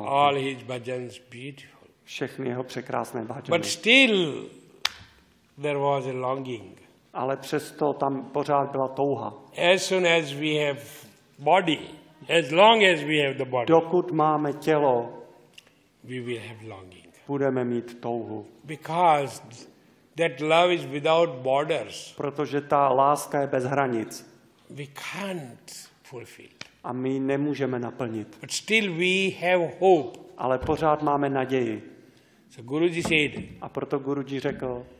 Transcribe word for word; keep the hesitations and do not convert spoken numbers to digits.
All his bhajans beautiful. Všechny jeho překrásné But bhajany. still there was a longing. Ale přesto tam pořád byla touha. As soon as we have body, as long as we have the body, Dokud máme tělo, we will have longing. budeme mít touhu. Because that love is without borders. Protože ta láska je bez hranic. We can't fulfill. A my ji nemůžeme naplnit. But still we have hope. Ale pořád máme naději. So Guruji said, A proto Guruji řekl,